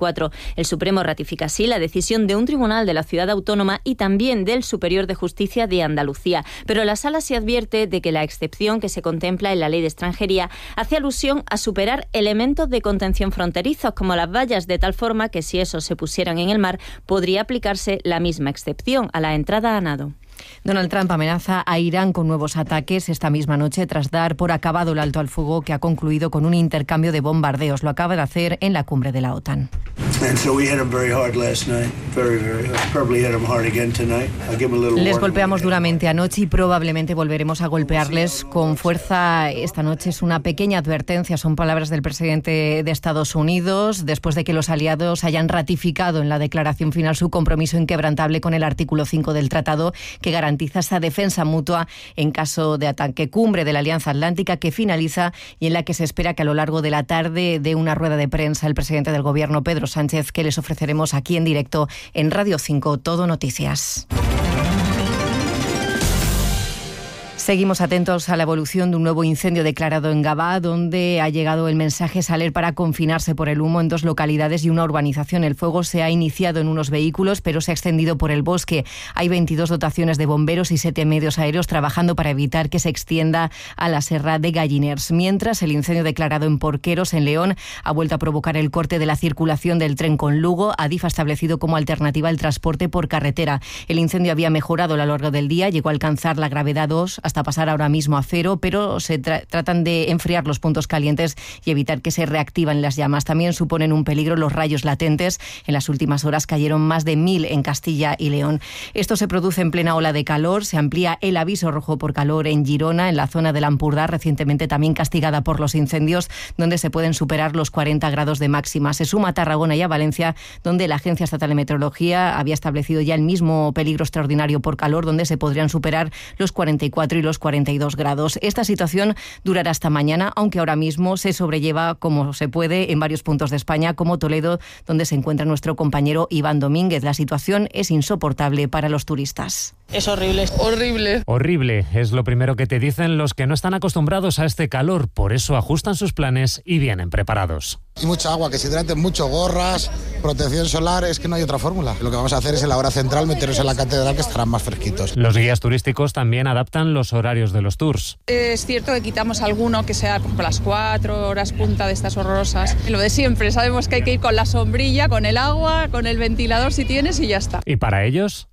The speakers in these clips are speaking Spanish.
2024. El Supremo ratifica así la decisión de un tribunal de la ciudad autónoma y también del Superior de Justicia de Andalucía. Pero la Sala se advierte de que la excepción que se contempla en la Ley de Extranjería hace alusión a superar elementos de contención fronterizos como las vallas, de tal forma que si esos se pusieran en el mar podría aplicarse la misma excepción a la entrada a nado. Donald Trump amenaza a Irán con nuevos ataques esta misma noche tras dar por acabado el alto al fuego que ha concluido con un intercambio de bombardeos. Lo acaba de hacer en la cumbre de la OTAN. Les golpeamos duramente anoche y probablemente volveremos a golpearles con fuerza esta noche. Es una pequeña advertencia, son palabras del presidente de Estados Unidos, después de que los aliados hayan ratificado en la declaración final su compromiso inquebrantable con el artículo 5 del tratado, que garantiza esa defensa mutua en caso de ataque. Cumbre de la Alianza Atlántica que finaliza y en la que se espera que a lo largo de la tarde dé una rueda de prensa el presidente del Gobierno, Pedro Sánchez, que les ofreceremos aquí en directo en Radio 5 Todo Noticias. Seguimos atentos a la evolución de un nuevo incendio declarado en Gavà, donde ha llegado el mensaje Saler para confinarse por el humo en 2 localidades y una urbanización. El fuego se ha iniciado en unos vehículos, pero se ha extendido por el bosque. Hay 22 dotaciones de bomberos y 7 medios aéreos trabajando para evitar que se extienda a la Serra de Galliners. Mientras, el incendio declarado en Porqueros, en León, ha vuelto a provocar el corte de la circulación del tren con Lugo. Adif ha establecido como alternativa el transporte por carretera. El incendio había mejorado a lo largo del día, llegó a alcanzar la gravedad 2 hasta pasar ahora mismo a 0, pero se tratan de enfriar los puntos calientes y evitar que se reactiven las llamas. También suponen un peligro los rayos latentes. En las últimas horas cayeron más de 1.000 en Castilla y León. Esto se produce en plena ola de calor. Se amplía el aviso rojo por calor en Girona, en la zona del Ampurdá, recientemente también castigada por los incendios, donde se pueden superar los 40 grados de máxima. Se suma a Tarragona y a Valencia, donde la Agencia Estatal de Meteorología había establecido ya el mismo peligro extraordinario por calor, donde se podrían superar los 44 y los 42 grados. Esta situación durará hasta mañana, aunque ahora mismo se sobrelleva como se puede en varios puntos de España, como Toledo, donde se encuentra nuestro compañero Iván Domínguez. La situación es insoportable para los turistas. Es horrible. Horrible. Horrible es lo primero que te dicen los que no están acostumbrados a este calor. Por eso ajustan sus planes y vienen preparados. Y mucha agua, que se hidraten mucho, gorras, protección solar, es que no hay otra fórmula. Lo que vamos a hacer es en la hora central meternos en la catedral, que estarán más fresquitos. Los guías turísticos también adaptan los horarios de los tours. Es cierto que quitamos alguno que sea por las 4 horas punta de estas horrorosas. Lo de siempre, sabemos que hay que ir con la sombrilla, con el agua, con el ventilador si tienes y ya está. ¿Y para ellos?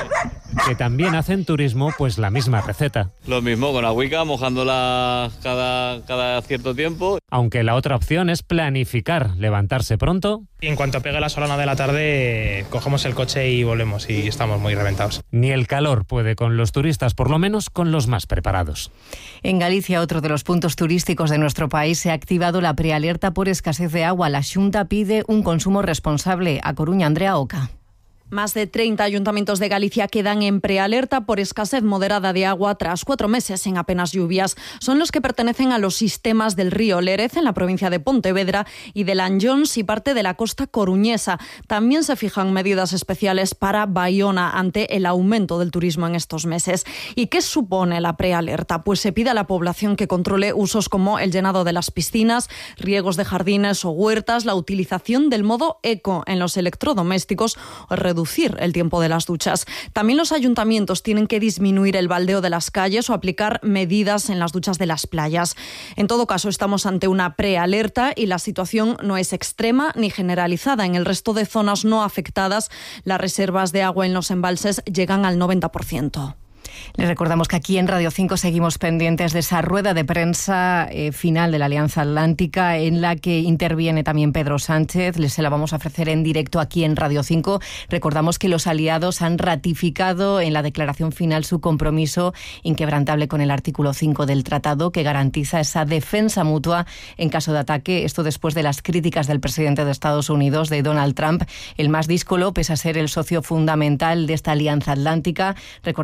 Que también hacen turismo, pues la misma receta. Lo mismo, con agüica, mojándola cada cierto tiempo. Aunque la otra opción es planificar, levantarse pronto. Y en cuanto pegue la solana de la tarde, cogemos el coche y volvemos y estamos muy reventados. Ni el calor puede con los turistas, por lo menos con los más preparados. En Galicia, otro de los puntos turísticos de nuestro país, se ha activado la prealerta por escasez de agua. La Xunta pide un consumo responsable. A Coruña, Andrea Oca. Más de 30 ayuntamientos de Galicia quedan en prealerta por escasez moderada de agua tras 4 meses sin apenas lluvias. Son los que pertenecen a los sistemas del río Lérez en la provincia de Pontevedra y de Lanllóns y parte de la costa coruñesa. También se fijan medidas especiales para Baiona ante el aumento del turismo en estos meses. ¿Y qué supone la prealerta? Pues se pide a la población que controle usos como el llenado de las piscinas, riegos de jardines o huertas, la utilización del modo eco en los electrodomésticos o reducir el tiempo de las duchas. También los ayuntamientos tienen que disminuir el baldeo de las calles o aplicar medidas en las duchas de las playas. En todo caso, estamos ante una prealerta y la situación no es extrema ni generalizada. En el resto de zonas no afectadas, las reservas de agua en los embalses llegan al 90%. Les recordamos que aquí en Radio 5 seguimos pendientes de esa rueda de prensa final de la Alianza Atlántica, en la que interviene también Pedro Sánchez. Se la vamos a ofrecer en directo aquí en Radio 5. Recordamos que los aliados han ratificado en la declaración final su compromiso inquebrantable con el artículo 5 del tratado, que garantiza esa defensa mutua en caso de ataque. Esto después de las críticas del presidente de Estados Unidos, de Donald Trump, el más díscolo, pese a ser el socio fundamental de esta Alianza Atlántica. Recordemos que ha vuelto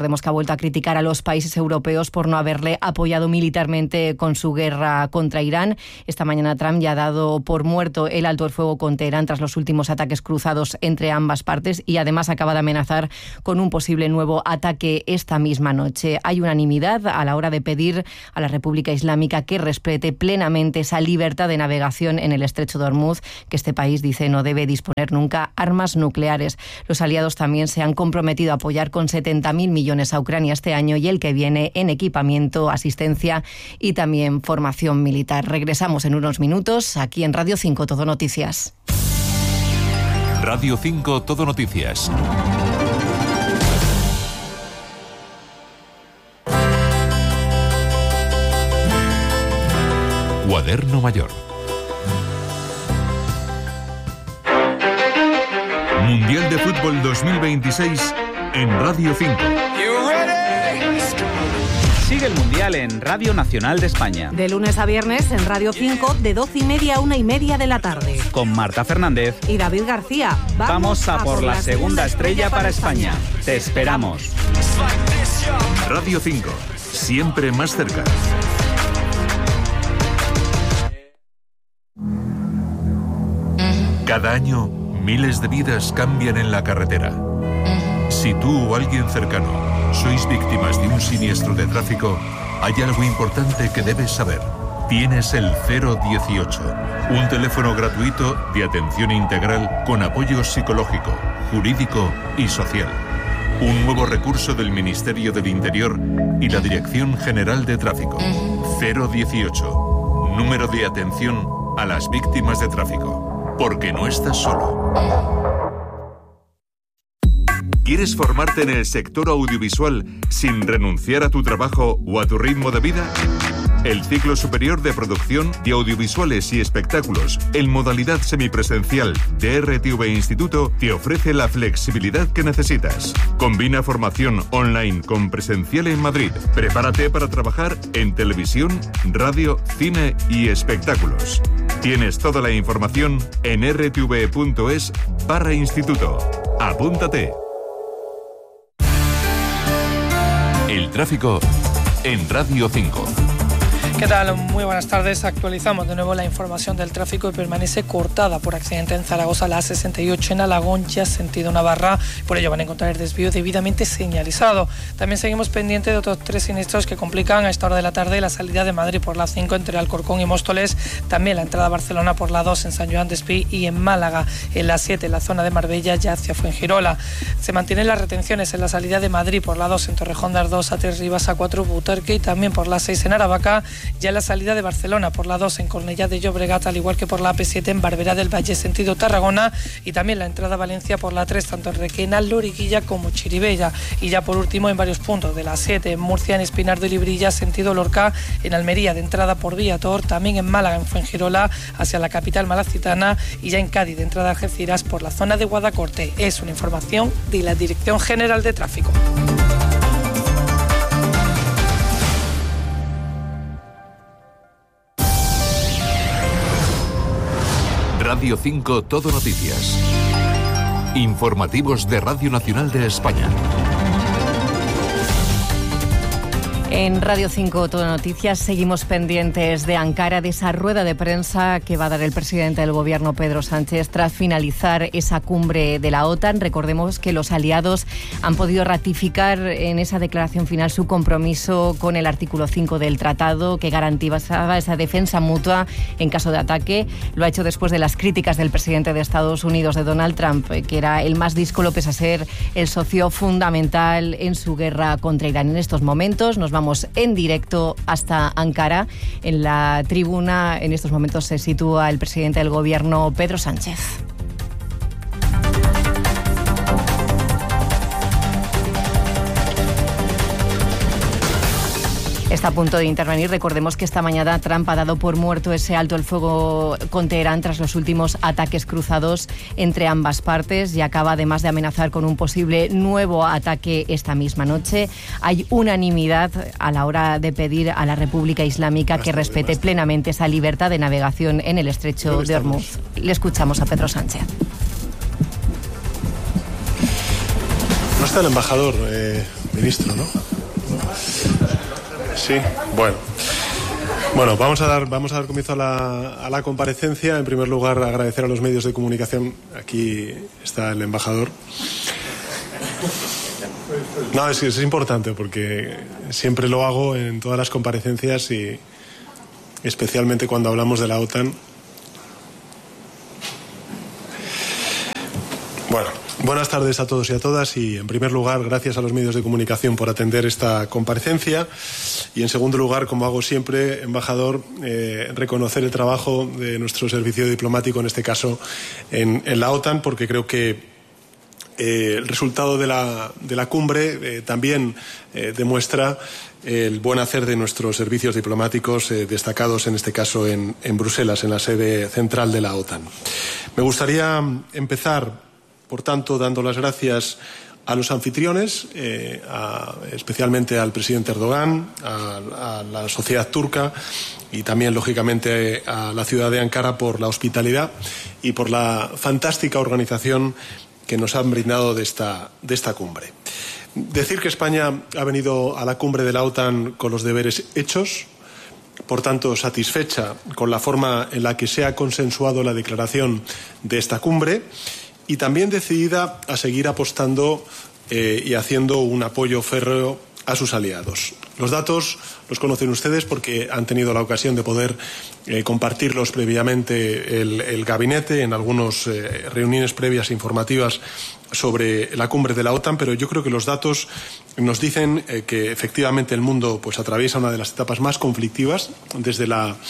vuelto a criticar a los países europeos por no haberle apoyado militarmente con su guerra contra Irán. Esta mañana Trump ya ha dado por muerto el alto el fuego con Teherán tras los últimos ataques cruzados entre ambas partes y además acaba de amenazar con un posible nuevo ataque esta misma noche. Hay unanimidad a la hora de pedir a la República Islámica que respete plenamente esa libertad de navegación en el estrecho de Hormuz, que este país dice no debe disponer nunca armas nucleares. Los aliados también se han comprometido a apoyar con 70.000 millones a Ucrania este año y el que viene en equipamiento, asistencia y también formación militar. Regresamos en unos minutos aquí en Radio 5 Todo Noticias. Radio 5 Todo Noticias. Cuaderno Mayor. Mundial de Fútbol 2026 en Radio 5. Sigue el Mundial en Radio Nacional de España. De lunes a viernes en Radio 5 de 12:30 a 1:30 de la tarde. Con Marta Fernández y David García. Vamos a por la segunda estrella para España. Te esperamos. Radio 5, siempre más cerca. Cada año, miles de vidas cambian en la carretera. Si tú o alguien cercano sois víctimas de un siniestro de tráfico, hay algo importante que debes saber. Tienes el 018, un teléfono gratuito de atención integral con apoyo psicológico, jurídico y social. Un nuevo recurso del Ministerio del Interior y la Dirección General de Tráfico. 018, número de atención a las víctimas de tráfico. Porque no estás solo. ¿Quieres formarte en el sector audiovisual sin renunciar a tu trabajo o a tu ritmo de vida? El ciclo superior de producción de audiovisuales y espectáculos en modalidad semipresencial de RTV Instituto te ofrece la flexibilidad que necesitas. Combina formación online con presencial en Madrid. Prepárate para trabajar en televisión, radio, cine y espectáculos. Tienes toda la información en rtv.es/instituto. ¡Apúntate! El tráfico en Radio 5. ¿Qué tal? Muy buenas tardes. Actualizamos de nuevo la información del tráfico y permanece cortada por accidente en Zaragoza la A68 en Alagón, ya sentido Navarra. Por ello van a encontrar el desvío debidamente señalizado. También seguimos pendientes de otros 3 siniestros que complican a esta hora de la tarde la salida de Madrid por la 5 entre Alcorcón y Móstoles. También la entrada a Barcelona por la 2 en San Joan d'Espí y en Málaga. En la 7 en la zona de Marbella ya hacia Fuengirola. Se mantienen las retenciones en la salida de Madrid por la 2 en Torrejón de Ardoz, A3 Rivas, A4 Butarque y también por la 6 en Aravaca. Ya en la salida de Barcelona por la 2 en Cornellá de Llobregat, al igual que por la AP7 en Barberá del Valle sentido Tarragona, y también la entrada a Valencia por la 3 tanto en Requena, Loriguilla como Chirivella. Y ya por último en varios puntos de la 7 en Murcia, en Espinardo y Librilla sentido Lorca, en Almería de entrada por Viator, también en Málaga en Fuengirola hacia la capital malacitana y ya en Cádiz de entrada a Algeciras por la zona de Guadacorte. Es una información de la Dirección General de Tráfico. Radio 5 Todo Noticias. Informativos de Radio Nacional de España. En Radio 5 Todo Noticias seguimos pendientes de Ankara, de esa rueda de prensa que va a dar el presidente del Gobierno, Pedro Sánchez, tras finalizar esa cumbre de la OTAN. Recordemos que los aliados han podido ratificar en esa declaración final su compromiso con el artículo 5 del tratado, que garantizaba esa defensa mutua en caso de ataque. Lo ha hecho después de las críticas del presidente de Estados Unidos, de Donald Trump, que era el más díscolo pese a ser el socio fundamental en su guerra contra Irán. En estos momentos nos vamos en directo hasta Ankara. En la tribuna en estos momentos se sitúa el presidente del Gobierno, Pedro Sánchez. Está a punto de intervenir. Recordemos que esta mañana Trump ha dado por muerto ese alto el fuego con Teherán tras los últimos ataques cruzados entre ambas partes y acaba además de amenazar con un posible nuevo ataque esta misma noche. Hay unanimidad a la hora de pedir a la República Islámica que respete plenamente esa libertad de navegación en el estrecho de Hormuz. Le escuchamos a Pedro Sánchez. No está el embajador, ministro, ¿no? Sí, bueno, vamos a dar comienzo a la comparecencia. En primer lugar, agradecer a los medios de comunicación. Aquí está el embajador. No, es importante porque siempre lo hago en todas las comparecencias y especialmente cuando hablamos de la OTAN. Bueno, buenas tardes a todos y a todas y en primer lugar gracias a los medios de comunicación por atender esta comparecencia y en segundo lugar, como hago siempre, embajador, reconocer el trabajo de nuestro servicio diplomático, en este caso en la OTAN, porque creo que el resultado de la cumbre también demuestra el buen hacer de nuestros servicios diplomáticos destacados, en este caso en Bruselas, en la sede central de la OTAN. Me gustaría empezar, por tanto, dando las gracias a los anfitriones, especialmente al presidente Erdogan, a la sociedad turca y también, lógicamente, a la ciudad de Ankara por la hospitalidad y por la fantástica organización que nos han brindado de esta cumbre. Decir que España ha venido a la cumbre de la OTAN con los deberes hechos, por tanto satisfecha con la forma en la que se ha consensuado la declaración de esta cumbre y también decidida a seguir apostando y haciendo un apoyo férreo a sus aliados. Los datos los conocen ustedes porque han tenido la ocasión de poder compartirlos previamente el gabinete en algunas reuniones previas informativas sobre la cumbre de la OTAN, pero yo creo que los datos nos dicen que efectivamente el mundo pues atraviesa una de las etapas más conflictivas desde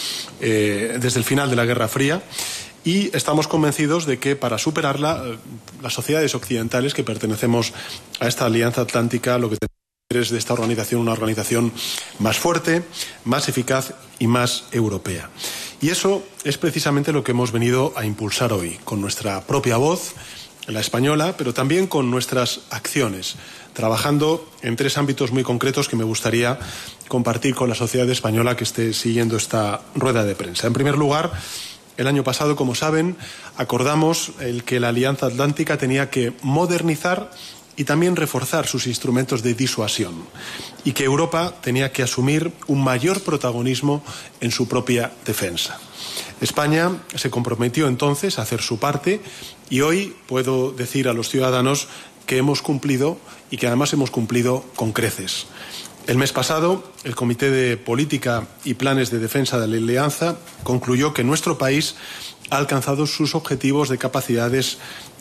el final de la Guerra Fría. Y estamos convencidos de que para superarla, las sociedades occidentales que pertenecemos a esta Alianza Atlántica, lo que tenemos es de esta organización una organización más fuerte, más eficaz y más europea. Y eso es precisamente lo que hemos venido a impulsar hoy, con nuestra propia voz, la española, pero también con nuestras acciones, trabajando en 3 ámbitos muy concretos que me gustaría compartir con la sociedad española que esté siguiendo esta rueda de prensa. En primer lugar, el año pasado, como saben, acordamos que la Alianza Atlántica tenía que modernizar y también reforzar sus instrumentos de disuasión y que Europa tenía que asumir un mayor protagonismo en su propia defensa. España se comprometió entonces a hacer su parte y hoy puedo decir a los ciudadanos que hemos cumplido y que además hemos cumplido con creces. El mes pasado, el Comité de Política y Planes de Defensa de la Alianza concluyó que nuestro país ha alcanzado sus objetivos de capacidades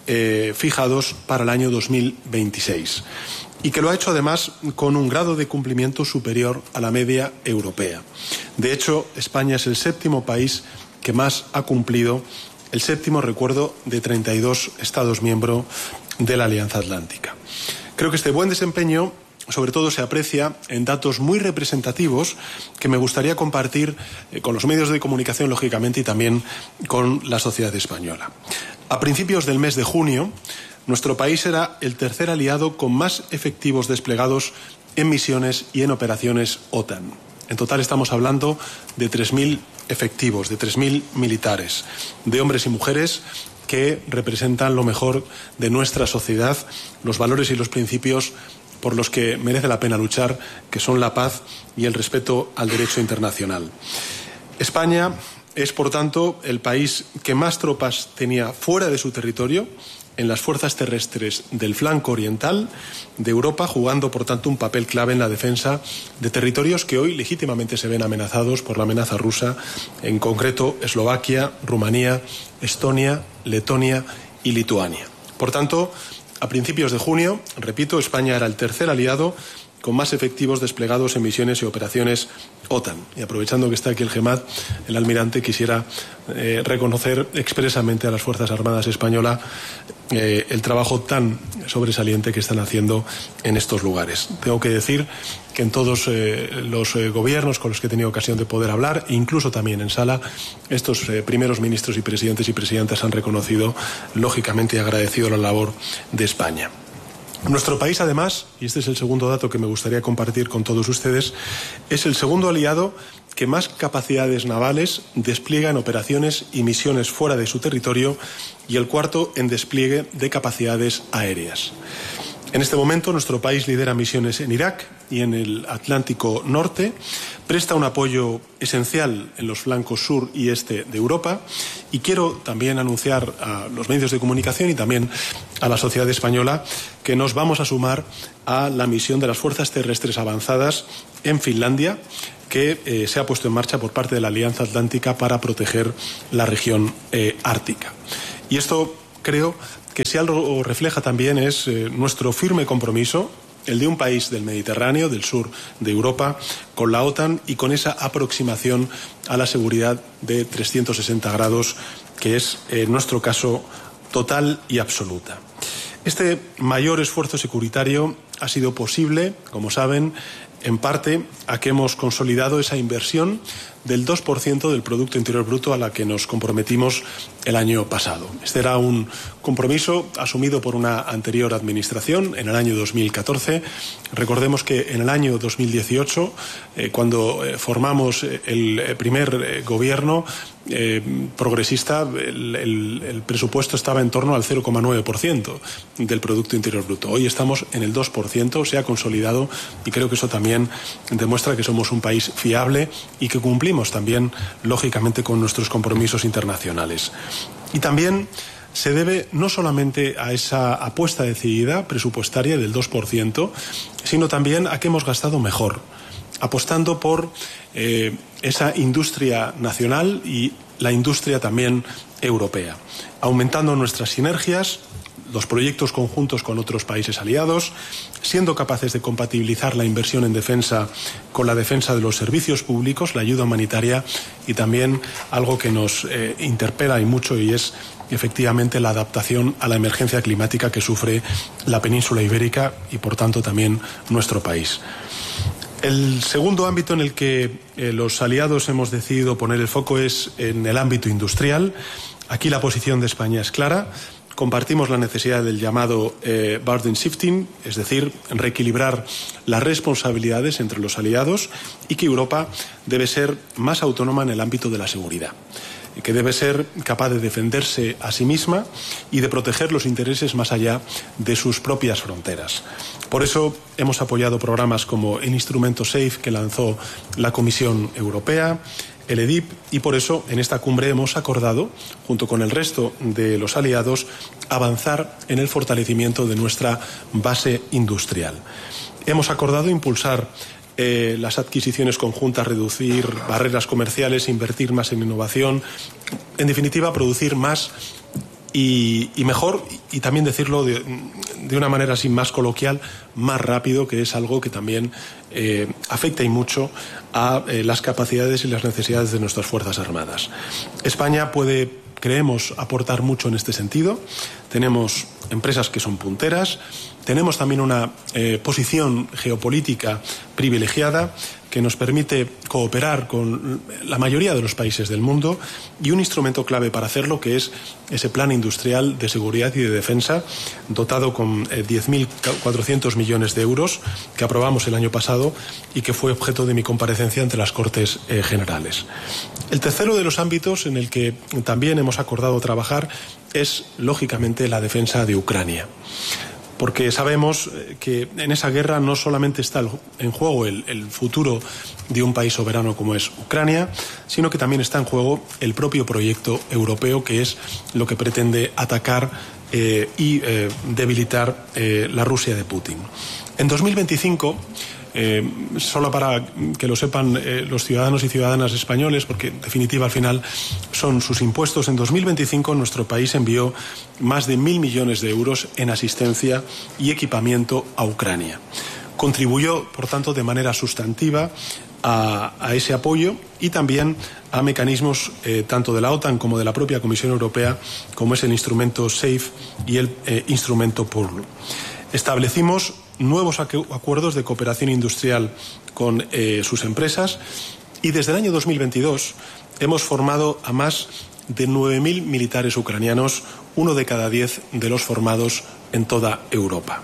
fijados para el año 2026 y que lo ha hecho además con un grado de cumplimiento superior a la media europea. De hecho, España es el 7º país que más ha cumplido, el 7º, recuerdo, de 32 Estados miembros de la Alianza Atlántica. Creo que este buen desempeño sobre todo se aprecia en datos muy representativos que me gustaría compartir con los medios de comunicación, lógicamente, y también con la sociedad española. A principios del mes de junio, nuestro país era el tercer aliado con más efectivos desplegados en misiones y en operaciones OTAN. En total estamos hablando de 3.000 efectivos, de 3.000 militares, de hombres y mujeres que representan lo mejor de nuestra sociedad, los valores y los principios por los que merece la pena luchar, que son la paz y el respeto al derecho internacional. España es, por tanto, el país que más tropas tenía fuera de su territorio, en las fuerzas terrestres del flanco oriental de Europa, jugando, por tanto, un papel clave en la defensa de territorios que hoy legítimamente se ven amenazados por la amenaza rusa, en concreto Eslovaquia, Rumanía, Estonia, Letonia y Lituania. Por tanto, a principios de junio, repito, España era el tercer aliado con más efectivos desplegados en misiones y operaciones OTAN. Y aprovechando que está aquí el GEMAT, el almirante, quisiera reconocer expresamente a las Fuerzas Armadas Españolas el trabajo tan sobresaliente que están haciendo en estos lugares. Tengo que decir que en todos los gobiernos con los que he tenido ocasión de poder hablar, e incluso también en sala, estos primeros ministros y presidentes y presidentas han reconocido, lógicamente, y agradecido la labor de España. Nuestro país, además, y este es el segundo dato que me gustaría compartir con todos ustedes, es el segundo aliado que más capacidades navales despliega en operaciones y misiones fuera de su territorio y el cuarto en despliegue de capacidades aéreas. En este momento nuestro país lidera misiones en Irak y en el Atlántico Norte, presta un apoyo esencial en los flancos sur y este de Europa, y quiero también anunciar a los medios de comunicación y también a la sociedad española que nos vamos a sumar a la misión de las Fuerzas Terrestres Avanzadas en Finlandia, que se ha puesto en marcha por parte de la Alianza Atlántica para proteger la región ártica. Y esto creo que si algo refleja también es nuestro firme compromiso, el de un país del Mediterráneo, del sur de Europa, con la OTAN y con esa aproximación a la seguridad de 360 grados, que es, en nuestro caso, total y absoluta. Este mayor esfuerzo securitario ha sido posible, como saben, en parte a que hemos consolidado esa inversión del 2% del Producto Interior Bruto a la que nos comprometimos el año pasado. Este era un compromiso asumido por una anterior administración en el año 2014. Recordemos que en el año 2018, cuando formamos el primer gobierno progresista, el presupuesto estaba en torno al 0,9% del Producto Interior Bruto. Hoy estamos en el 2%, se ha consolidado, y creo que eso también demuestra que somos un país fiable y que cumplimos también, lógicamente, con nuestros compromisos internacionales. Y también se debe no solamente a esa apuesta decidida presupuestaria del 2%, sino también a que hemos gastado mejor, apostando por esa industria nacional y la industria también europea, aumentando nuestras sinergias, los proyectos conjuntos con otros países aliados, siendo capaces de compatibilizar la inversión en defensa con la defensa de los servicios públicos, la ayuda humanitaria, y también algo que nos interpela y mucho, y es efectivamente la adaptación a la emergencia climática que sufre la península ibérica y, por tanto, también nuestro país. El segundo ámbito en el que los aliados hemos decidido poner el foco es en el ámbito industrial. Aquí la posición de España es clara. Compartimos la necesidad del llamado burden shifting, es decir, reequilibrar las responsabilidades entre los aliados, y que Europa debe ser más autónoma en el ámbito de la seguridad, que debe ser capaz de defenderse a sí misma y de proteger los intereses más allá de sus propias fronteras. Por eso hemos apoyado programas como el instrumento SAFE que lanzó la Comisión Europea, el EDIP, y por eso en esta cumbre hemos acordado, junto con el resto de los aliados, avanzar en el fortalecimiento de nuestra base industrial. Hemos acordado impulsar las adquisiciones conjuntas, reducir barreras comerciales, invertir más en innovación, en definitiva, producir más y mejor, y también decirlo de una manera así más coloquial, más rápido, que es algo que también afecta y mucho a las capacidades y las necesidades de nuestras Fuerzas Armadas. España puede, creemos, aportar mucho en este sentido. Tenemos empresas que son punteras, tenemos también una posición geopolítica privilegiada que nos permite cooperar con la mayoría de los países del mundo, y un instrumento clave para hacerlo, que es ese plan industrial de seguridad y de defensa, dotado con 10.400 millones de euros, que aprobamos el año pasado y que fue objeto de mi comparecencia ante las Cortes Generales. El tercero de los ámbitos en el que también hemos acordado trabajar es, lógicamente, la defensa de Ucrania. Porque sabemos que en esa guerra no solamente está en juego el futuro de un país soberano como es Ucrania, sino que también está en juego el propio proyecto europeo, que es lo que pretende atacar y debilitar la Rusia de Putin. En 2025, solo para que lo sepan los ciudadanos y ciudadanas españoles, porque en definitiva al final son sus impuestos, en 2025 nuestro país envió más de 1.000 millones de euros en asistencia y equipamiento a Ucrania. Contribuyó, por tanto, de manera sustantiva a ese apoyo, y también a mecanismos tanto de la OTAN como de la propia Comisión Europea, como es el instrumento SAFE y el instrumento PURL. Establecimos nuevos acuerdos de cooperación industrial con sus empresas, y desde el año 2022 hemos formado a más de 9.000 militares ucranianos, 1 de cada 10 de los formados en toda Europa.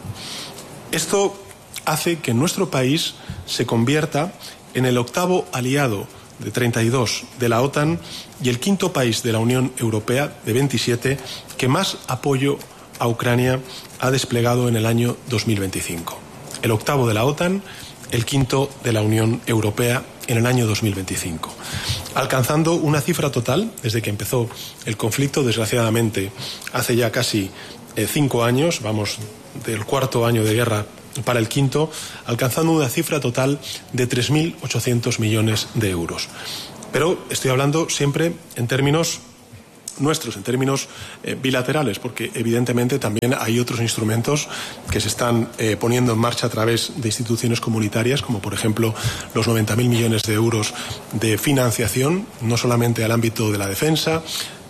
Esto hace que nuestro país se convierta en el 8º aliado de 32 de la OTAN y el 5º país de la Unión Europea, de 27, que más apoyo a Ucrania ha desplegado en el año 2025. El octavo de la OTAN, el quinto de la Unión Europea en el año 2025, alcanzando una cifra total desde que empezó el conflicto, desgraciadamente, hace ya casi 5 años, vamos del cuarto año de guerra para el quinto, alcanzando una cifra total de 3.800 millones de euros. Pero estoy hablando siempre en términos nuestros, en términos bilaterales, porque evidentemente también hay otros instrumentos que se están poniendo en marcha a través de instituciones comunitarias, como por ejemplo los 90.000 millones de euros de financiación, no solamente al ámbito de la defensa,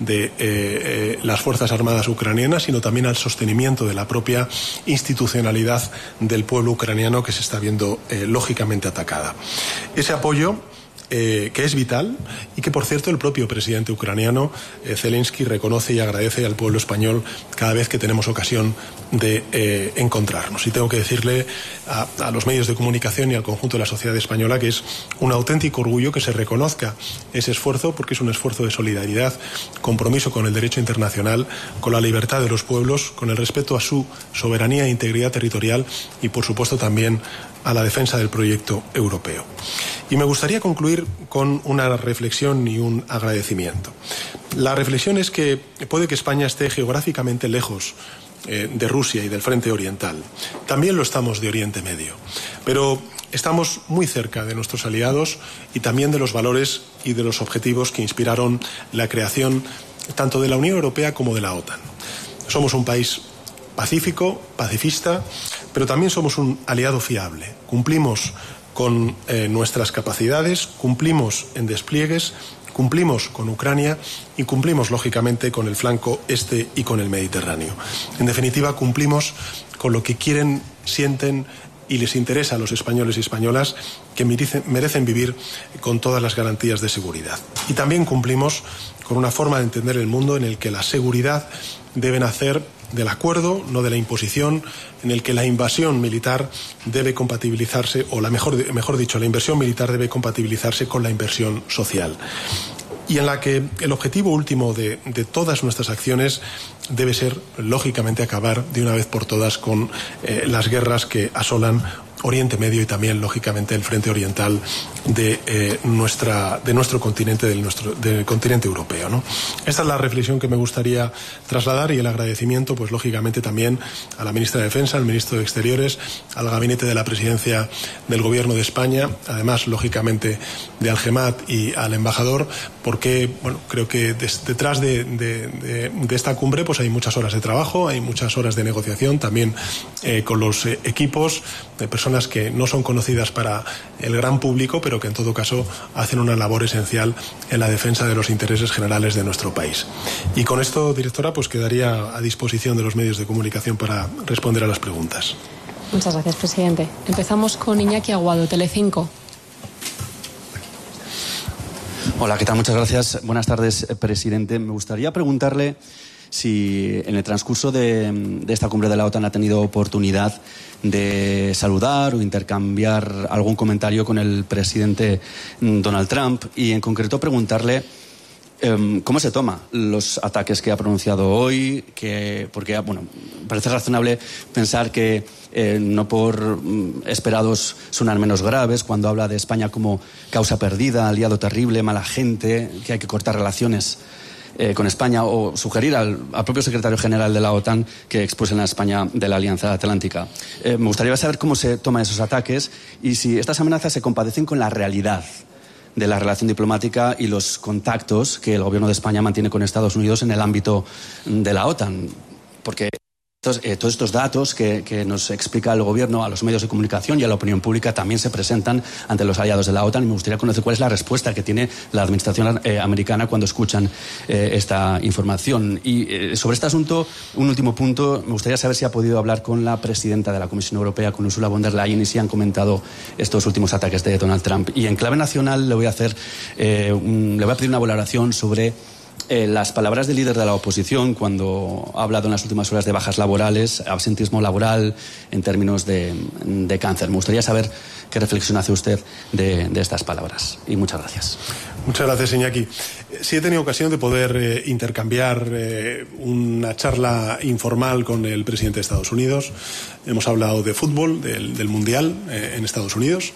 de las Fuerzas Armadas ucranianas, sino también al sostenimiento de la propia institucionalidad del pueblo ucraniano, que se está viendo lógicamente atacada. Ese apoyo que es vital y que, por cierto, el propio presidente ucraniano, Zelensky, reconoce y agradece al pueblo español cada vez que tenemos ocasión de encontrarnos. Y tengo que decirle a los medios de comunicación y al conjunto de la sociedad española que es un auténtico orgullo que se reconozca ese esfuerzo, porque es un esfuerzo de solidaridad, compromiso con el derecho internacional, con la libertad de los pueblos, con el respeto a su soberanía e integridad territorial y, por supuesto, también a la defensa del proyecto europeo. Y me gustaría concluir con una reflexión y un agradecimiento. La reflexión es que puede que España esté geográficamente lejos de Rusia y del frente oriental. También lo estamos de Oriente Medio. Pero estamos muy cerca de nuestros aliados y también de los valores y de los objetivos que inspiraron la creación tanto de la Unión Europea como de la OTAN. Somos un país pacífico, pacifista, pero también somos un aliado fiable. Cumplimos con nuestras capacidades, cumplimos en despliegues, cumplimos con Ucrania y cumplimos, lógicamente, con el flanco este y con el Mediterráneo. En definitiva, cumplimos con lo que quieren, sienten y les interesa a los españoles y españolas, que merecen vivir con todas las garantías de seguridad. Y también cumplimos con una forma de entender el mundo en el que la seguridad debe nacer del acuerdo, no de la imposición, en el que la invasión militar debe compatibilizarse, o mejor dicho, la inversión militar debe compatibilizarse con la inversión social. Y en la que el objetivo último de todas nuestras acciones debe ser, lógicamente, acabar de una vez por todas con las guerras que asolan Oriente Medio y también, lógicamente, el frente oriental de nuestro continente, del continente europeo, ¿no? Esta es la reflexión que me gustaría trasladar, y el agradecimiento, pues lógicamente, también a la ministra de Defensa, al ministro de Exteriores, al gabinete de la presidencia del Gobierno de España, además, lógicamente, de Algemat y al embajador, porque, bueno, creo que detrás de esta cumbre pues hay muchas horas de trabajo, hay muchas horas de negociación, también con los equipos de personas que no son conocidas para el gran público, pero que en todo caso hacen una labor esencial en la defensa de los intereses generales de nuestro país. Y con esto, directora, pues quedaría a disposición de los medios de comunicación para responder a las preguntas. Muchas gracias, presidente. Empezamos con Iñaki Aguado, Telecinco. Hola, ¿qué tal? Muchas gracias. Buenas tardes, presidente. Me gustaría preguntarle si en el transcurso de esta cumbre de la OTAN ha tenido oportunidad de saludar o intercambiar algún comentario con el presidente Donald Trump, y en concreto preguntarle cómo se toma los ataques que ha pronunciado hoy, porque bueno, parece razonable pensar que no por esperados sonar menos graves cuando habla de España como causa perdida, aliado terrible, mala gente, que hay que cortar relaciones con España, o sugerir al propio secretario general de la OTAN que expulsen a España de la Alianza Atlántica. Me gustaría saber cómo se toman esos ataques y si estas amenazas se compadecen con la realidad de la relación diplomática y los contactos que el Gobierno de España mantiene con Estados Unidos en el ámbito de la OTAN. Porque todos estos datos que nos explica el Gobierno a los medios de comunicación y a la opinión pública también se presentan ante los aliados de la OTAN, y me gustaría conocer cuál es la respuesta que tiene la administración americana cuando escuchan esta información. Y sobre este asunto, un último punto, me gustaría saber si ha podido hablar con la presidenta de la Comisión Europea, con Ursula von der Leyen, y si han comentado estos últimos ataques de Donald Trump. Y en clave nacional le voy a pedir una valoración sobre las palabras del líder de la oposición cuando ha hablado en las últimas horas de bajas laborales, absentismo laboral en términos de cáncer. Me gustaría saber qué reflexión hace usted de estas palabras. Y muchas gracias. Muchas gracias, Iñaki. Sí he tenido ocasión de poder intercambiar una charla informal con el presidente de Estados Unidos. Hemos hablado de fútbol, del Mundial en Estados Unidos.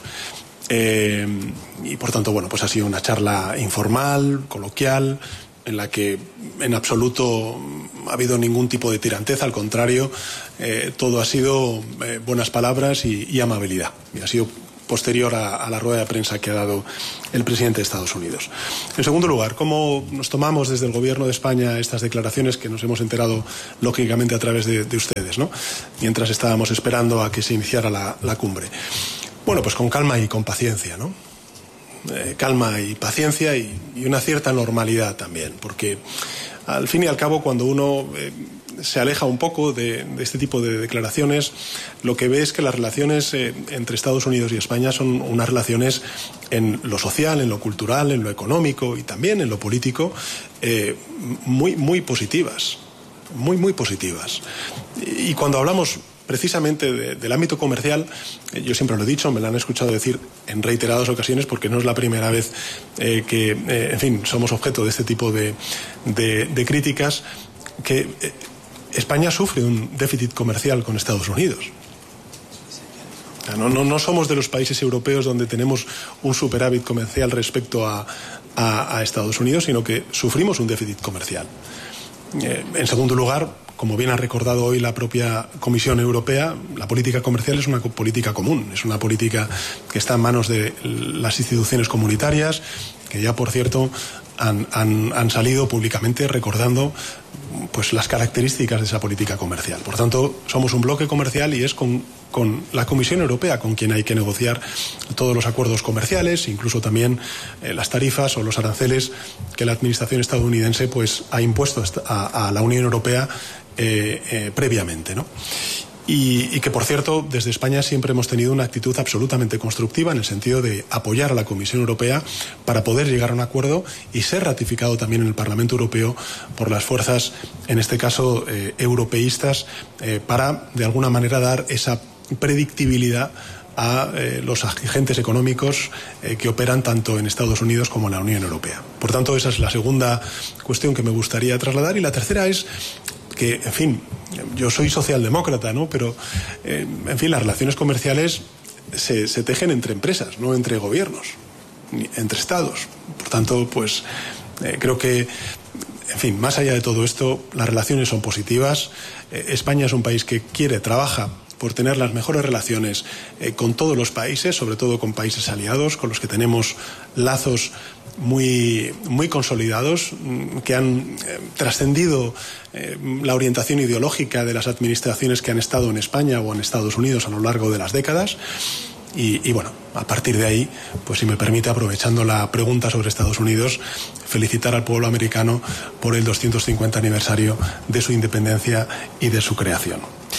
Y por tanto, bueno, pues ha sido una charla informal, coloquial, en la que en absoluto ha habido ningún tipo de tiranteza, al contrario, todo ha sido buenas palabras y amabilidad. Y ha sido posterior a la rueda de prensa que ha dado el presidente de Estados Unidos. En segundo lugar, ¿cómo nos tomamos desde el Gobierno de España estas declaraciones que nos hemos enterado lógicamente a través de ustedes, ¿no? Mientras estábamos esperando a que se iniciara la cumbre? Bueno, pues con calma y con paciencia, ¿no? Calma y paciencia y una cierta normalidad también, porque al fin y al cabo cuando uno se aleja un poco de este tipo de declaraciones, lo que ve es que las relaciones entre Estados Unidos y España son unas relaciones en lo social, en lo cultural, en lo económico y también en lo político muy positivas, muy positivas. Y cuando hablamos precisamente del ámbito comercial, yo siempre lo he dicho, me lo han escuchado decir en reiteradas ocasiones, porque no es la primera vez que, en fin, somos objeto de este tipo de críticas, que España sufre un déficit comercial con Estados Unidos. No somos de los países europeos donde tenemos un superávit comercial respecto a Estados Unidos, sino que sufrimos un déficit comercial. En segundo lugar, como bien ha recordado hoy la propia Comisión Europea, la política comercial es una política común, es una política que está en manos de las instituciones comunitarias, que ya, por cierto, han salido públicamente recordando pues las características de esa política comercial. Por tanto, somos un bloque comercial y es con la Comisión Europea con quien hay que negociar todos los acuerdos comerciales, incluso también las tarifas o los aranceles que la administración estadounidense pues ha impuesto a la Unión Europea previamente, ¿no? Y que, por cierto, desde España siempre hemos tenido una actitud absolutamente constructiva en el sentido de apoyar a la Comisión Europea para poder llegar a un acuerdo y ser ratificado también en el Parlamento Europeo por las fuerzas, en este caso, europeístas, para, de alguna manera, dar esa predictibilidad a los agentes económicos que operan tanto en Estados Unidos como en la Unión Europea. Por tanto, esa es la segunda cuestión que me gustaría trasladar. Y la tercera es que, en fin, yo soy socialdemócrata, ¿no? Pero, en fin, las relaciones comerciales se tejen entre empresas, no entre gobiernos, ni entre estados. Por tanto, pues creo que, en fin, más allá de todo esto, las relaciones son positivas. España es un país que trabaja por tener las mejores relaciones con todos los países, sobre todo con países aliados, con los que tenemos lazos muy consolidados, que han trascendido la orientación ideológica de las administraciones que han estado en España o en Estados Unidos a lo largo de las décadas. Y bueno, a partir de ahí, pues si me permite, aprovechando la pregunta sobre Estados Unidos, felicitar al pueblo americano por el 250 aniversario de su independencia y de su creación.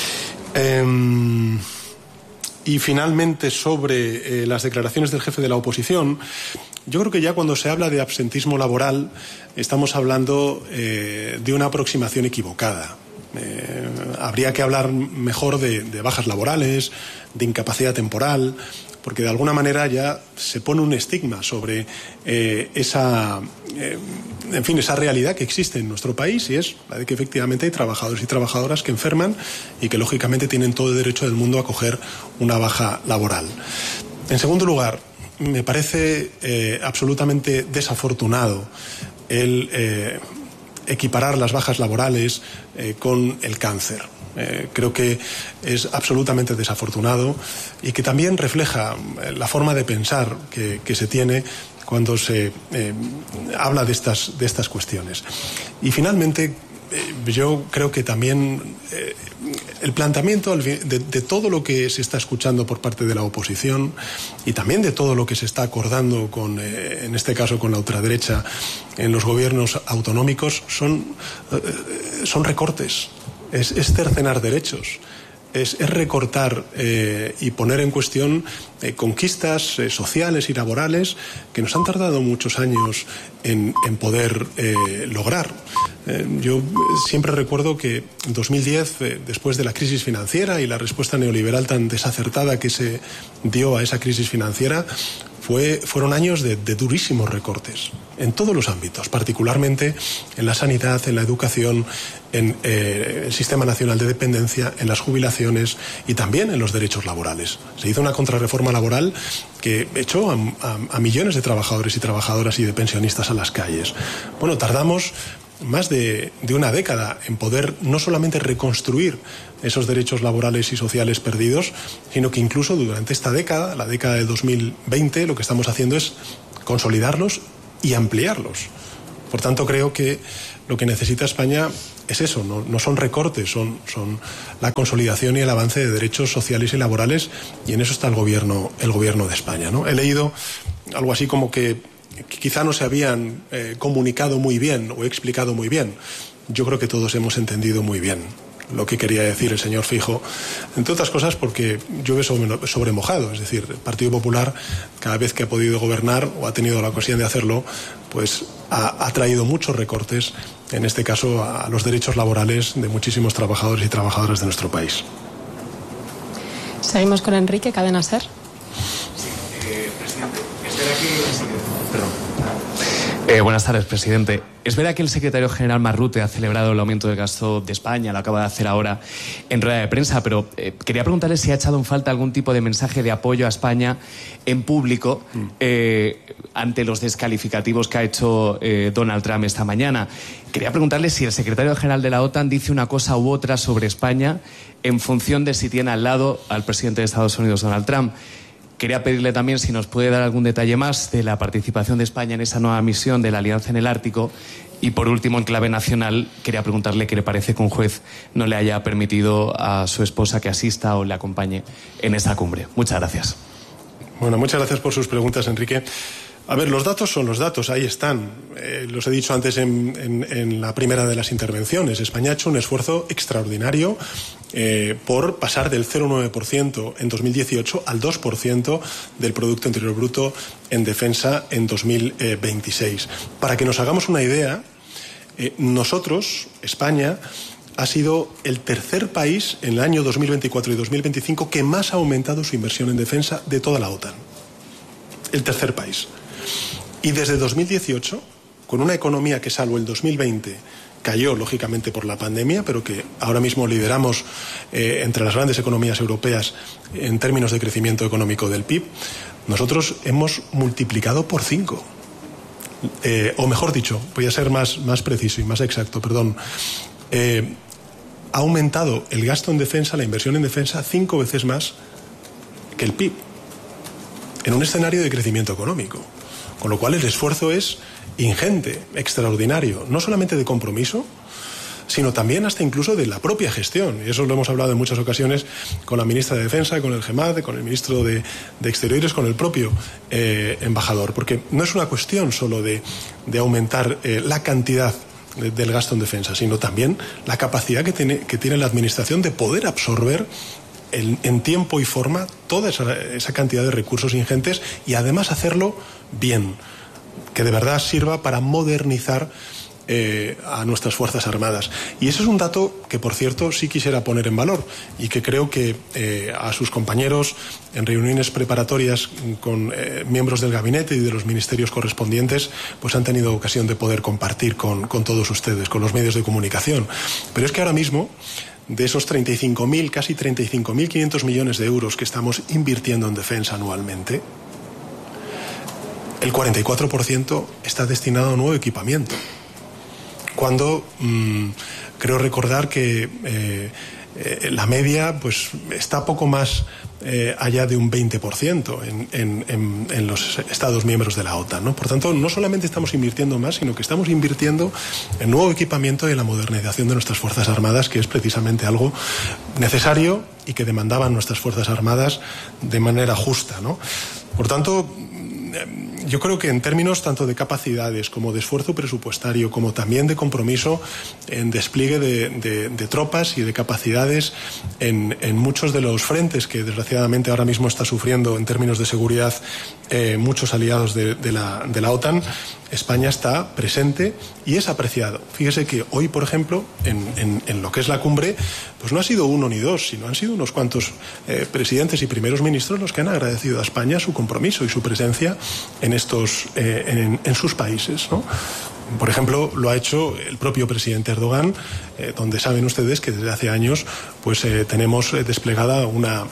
Y finalmente, sobre las declaraciones del jefe de la oposición, yo creo que ya cuando se habla de absentismo laboral estamos hablando de una aproximación equivocada. Habría que hablar mejor de bajas laborales, de incapacidad temporal, porque de alguna manera ya se pone un estigma sobre esa realidad que existe en nuestro país, y es la de que efectivamente hay trabajadores y trabajadoras que enferman y que lógicamente tienen todo el derecho del mundo a coger una baja laboral. En segundo lugar, me parece absolutamente desafortunado el equiparar las bajas laborales con el cáncer. Creo que es absolutamente desafortunado y que también refleja la forma de pensar que se tiene cuando se habla de estas cuestiones. Y finalmente, yo creo que también el planteamiento de todo lo que se está escuchando por parte de la oposición y también de todo lo que se está acordando en este caso con la ultraderecha en los gobiernos autonómicos son recortes, es cercenar derechos, es recortar y poner en cuestión conquistas sociales y laborales que nos han tardado muchos años en poder lograr. Yo siempre recuerdo que en 2010, después de la crisis financiera y la respuesta neoliberal tan desacertada que se dio a esa crisis financiera, fueron años de durísimos recortes en todos los ámbitos, particularmente en la sanidad, en la educación, en el Sistema Nacional de Dependencia, en las jubilaciones y también en los derechos laborales. Se hizo una contrarreforma laboral que echó a millones de trabajadores y trabajadoras y de pensionistas a las calles. Bueno, tardamos más de una década en poder no solamente reconstruir esos derechos laborales y sociales perdidos, sino que incluso durante esta década, la década de 2020, lo que estamos haciendo es consolidarlos y ampliarlos. Por tanto, creo que lo que necesita España es eso, no son recortes, son la consolidación y el avance de derechos sociales y laborales, y en eso está el gobierno de España, ¿no? He leído algo así como que quizá no se habían comunicado muy bien o explicado muy bien. Yo creo que todos hemos entendido muy bien lo que quería decir el señor Feijóo, entre otras cosas porque llueve sobre mojado. Es decir, el Partido Popular, cada vez que ha podido gobernar o ha tenido la ocasión de hacerlo, pues ha traído muchos recortes, en este caso a los derechos laborales de muchísimos trabajadores y trabajadoras de nuestro país. Seguimos con Enrique, Cadena SER. Presidente, buenas tardes, presidente. Es verdad que el secretario general Marrute ha celebrado el aumento del gasto de España, lo acaba de hacer ahora en rueda de prensa, pero quería preguntarle si ha echado en falta algún tipo de mensaje de apoyo a España en público ante los descalificativos que ha hecho Donald Trump esta mañana. Quería preguntarle si el secretario general de la OTAN dice una cosa u otra sobre España en función de si tiene al lado al presidente de Estados Unidos, Donald Trump. Quería pedirle también si nos puede dar algún detalle más de la participación de España en esa nueva misión de la Alianza en el Ártico. Y por último, en clave nacional, quería preguntarle qué le parece que un juez no le haya permitido a su esposa que asista o le acompañe en esta cumbre. Muchas gracias. Bueno, muchas gracias por sus preguntas, Enrique. A ver, los datos son los datos, ahí están. Los he dicho antes en la primera de las intervenciones. España ha hecho un esfuerzo extraordinario por pasar del 0,9% en 2018 al 2% del Producto Interior Bruto en defensa en 2026. Para que nos hagamos una idea, nosotros, España, ha sido el tercer país en el año 2024 y 2025 que más ha aumentado su inversión en defensa de toda la OTAN. El tercer país. Y desde 2018, con una economía que salvo el 2020 cayó lógicamente por la pandemia, pero que ahora mismo lideramos entre las grandes economías europeas en términos de crecimiento económico del PIB, nosotros hemos multiplicado por 5. O mejor dicho, voy a ser más preciso y más exacto, perdón. Ha aumentado el gasto en defensa, la inversión en defensa, 5 veces más que el PIB, en un escenario de crecimiento económico. Con lo cual el esfuerzo es ingente, extraordinario, no solamente de compromiso, sino también hasta incluso de la propia gestión. Y eso lo hemos hablado en muchas ocasiones con la ministra de Defensa, con el GEMAD, con el ministro de Exteriores, con el propio embajador. Porque no es una cuestión solo de aumentar la cantidad del gasto en defensa, sino también la capacidad que tiene la Administración de poder absorber en tiempo y forma toda esa cantidad de recursos ingentes y además hacerlo bien, que de verdad sirva para modernizar a nuestras Fuerzas Armadas. Y ese es un dato que, por cierto, sí quisiera poner en valor y que creo que a sus compañeros en reuniones preparatorias con miembros del gabinete y de los ministerios correspondientes pues han tenido ocasión de poder compartir con todos ustedes, con los medios de comunicación. Pero es que ahora mismo, de esos 35.000, casi 35.500 millones de euros que estamos invirtiendo en defensa anualmente, el 44% está destinado a nuevo equipamiento. Cuando creo recordar que la media pues está poco más allá de un 20% en los Estados miembros de la OTAN, ¿no? Por tanto, no solamente estamos invirtiendo más, sino que estamos invirtiendo en nuevo equipamiento y en la modernización de nuestras Fuerzas Armadas, que es precisamente algo necesario y que demandaban nuestras Fuerzas Armadas de manera justa, ¿no? Por tanto, yo creo que en términos tanto de capacidades como de esfuerzo presupuestario, como también de compromiso en despliegue de tropas y de capacidades en muchos de los frentes que desgraciadamente ahora mismo está sufriendo en términos de seguridad muchos aliados de la OTAN, España está presente y es apreciado. Fíjese que hoy, por ejemplo, en lo que es la cumbre, pues no ha sido uno ni dos, sino han sido unos cuantos presidentes y primeros ministros los que han agradecido a España su compromiso y su presencia en sus países, ¿no? Por ejemplo, lo ha hecho el propio presidente Erdogan, donde saben ustedes que desde hace años pues tenemos desplegada una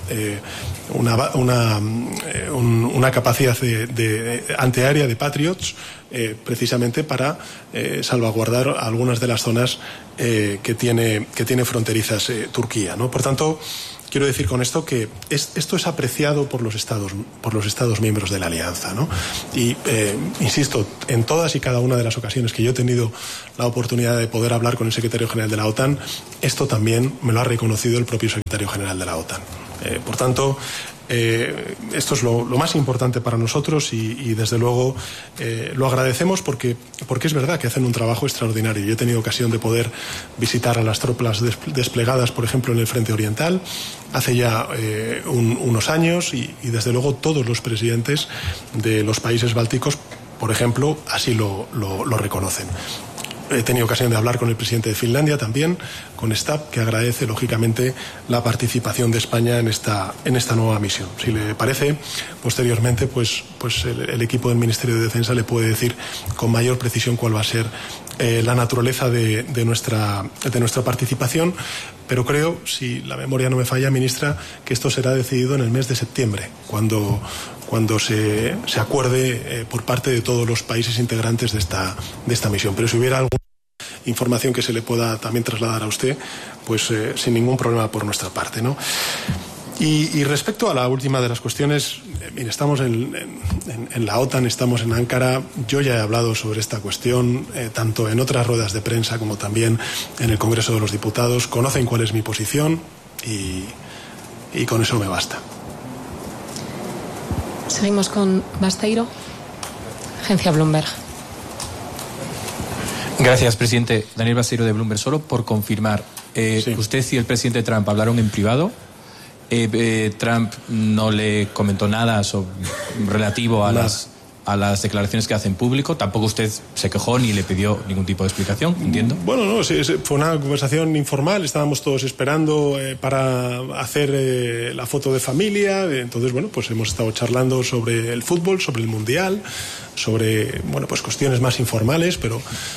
capacidad de antiaérea de Patriots precisamente para salvaguardar algunas de las zonas que tiene fronterizas Turquía, ¿no? Por tanto, quiero decir con esto que esto es apreciado por los Estados miembros de la Alianza, ¿no? Y insisto, en todas y cada una de las ocasiones que yo he tenido la oportunidad de poder hablar con el secretario general de la OTAN, esto también me lo ha reconocido el propio secretario general de la OTAN. Por tanto, esto es lo más importante para nosotros y desde luego lo agradecemos porque es verdad que hacen un trabajo extraordinario. Yo he tenido ocasión de poder visitar a las tropas desplegadas, por ejemplo, en el Frente Oriental hace ya unos años y desde luego todos los presidentes de los países bálticos, por ejemplo, así lo reconocen. He tenido ocasión de hablar con el presidente de Finlandia también, con Stab, que agradece lógicamente la participación de España en esta nueva misión. Si le parece, posteriormente pues el equipo del Ministerio de Defensa le puede decir con mayor precisión cuál va a ser la naturaleza de nuestra participación, pero creo, si la memoria no me falla, ministra, que esto será decidido en el mes de septiembre, cuando se acuerde por parte de todos los países integrantes de esta misión. Pero si hubiera alguna información que se le pueda también trasladar a usted, pues sin ningún problema por nuestra parte, ¿no? Y respecto a la última de las cuestiones, mire, estamos en la OTAN, estamos en Ankara. Yo ya he hablado sobre esta cuestión, tanto en otras ruedas de prensa como también en el Congreso de los Diputados. Conocen cuál es mi posición y con eso me basta. Seguimos con Basteiro, agencia Bloomberg. Gracias, presidente. Daniel Basteiro de Bloomberg. Solo por confirmar, sí. Usted y el presidente Trump hablaron en privado. Trump no le comentó nada relativo a las declaraciones que hace en público. Tampoco usted se quejó ni le pidió ningún tipo de explicación, entiendo. Bueno, no, sí, fue una conversación informal. Estábamos todos esperando para hacer la foto de familia. Entonces, bueno, pues hemos estado charlando sobre el fútbol, sobre el Mundial, sobre, bueno, pues cuestiones más informales, pero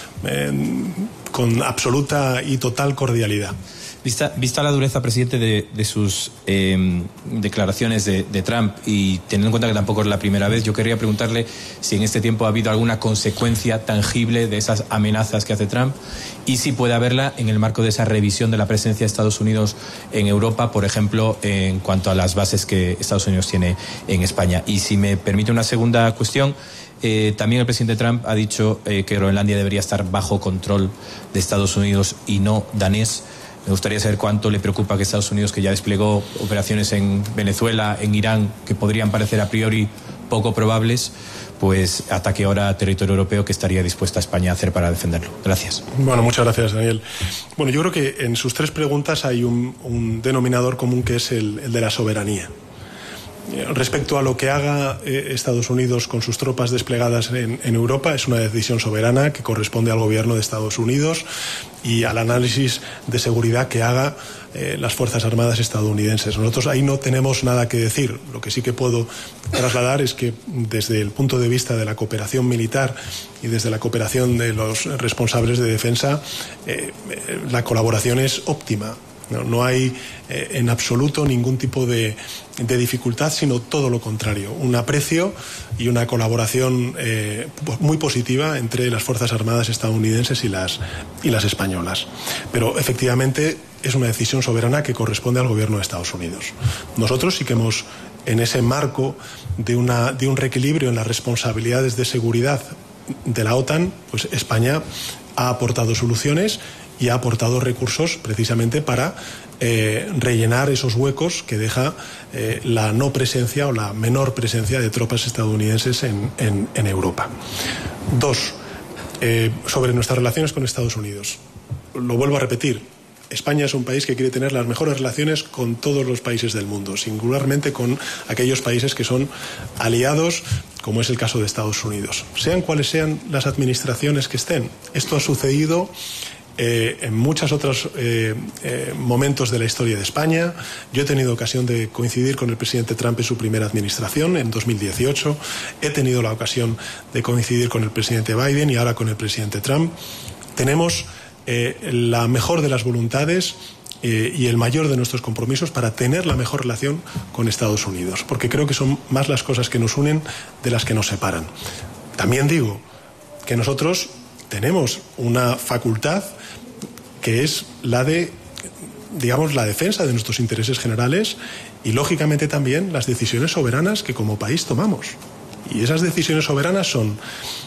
con absoluta y total cordialidad. Vista la dureza, presidente, de sus declaraciones de Trump y teniendo en cuenta que tampoco es la primera vez, yo quería preguntarle si en este tiempo ha habido alguna consecuencia tangible de esas amenazas que hace Trump y si puede haberla en el marco de esa revisión de la presencia de Estados Unidos en Europa, por ejemplo, en cuanto a las bases que Estados Unidos tiene en España. Y si me permite una segunda cuestión, también el presidente Trump ha dicho que Groenlandia debería estar bajo control de Estados Unidos y no danés. Me gustaría saber cuánto le preocupa que Estados Unidos, que ya desplegó operaciones en Venezuela, en Irán, que podrían parecer a priori poco probables, pues ataque ahora territorio europeo, que estaría dispuesta España a hacer para defenderlo. Gracias. Bueno, muchas gracias, Daniel. Bueno, yo creo que en sus tres preguntas hay un denominador común, que es el de la soberanía. Respecto a lo que haga Estados Unidos con sus tropas desplegadas en Europa, es una decisión soberana que corresponde al gobierno de Estados Unidos y al análisis de seguridad que haga las Fuerzas Armadas estadounidenses. Nosotros ahí no tenemos nada que decir. Lo que sí que puedo trasladar es que desde el punto de vista de la cooperación militar y desde la cooperación de los responsables de defensa, la colaboración es óptima. No hay en absoluto ningún tipo de dificultad, sino todo lo contrario, un aprecio y una colaboración muy positiva entre las Fuerzas Armadas estadounidenses y las españolas. Pero efectivamente es una decisión soberana que corresponde al gobierno de Estados Unidos. Nosotros sí que hemos, en ese marco de un reequilibrio en las responsabilidades de seguridad de la OTAN, pues España ha aportado soluciones y ha aportado recursos precisamente para rellenar esos huecos que deja la no presencia o la menor presencia de tropas estadounidenses en Europa. 2. Sobre nuestras relaciones con Estados Unidos. Lo vuelvo a repetir. España es un país que quiere tener las mejores relaciones con todos los países del mundo, singularmente con aquellos países que son aliados, como es el caso de Estados Unidos. Sean cuales sean las administraciones que estén. Esto ha sucedido en muchos otros momentos de la historia de España. Yo he tenido ocasión de coincidir con el presidente Trump en su primera administración, en 2018. He tenido la ocasión de coincidir con el presidente Biden y ahora con el presidente Trump. Tenemos la mejor de las voluntades y el mayor de nuestros compromisos para tener la mejor relación con Estados Unidos, porque creo que son más las cosas que nos unen de las que nos separan. También digo que nosotros tenemos una facultad que es la de, digamos, la defensa de nuestros intereses generales y, lógicamente, también las decisiones soberanas que como país tomamos. Y esas decisiones soberanas son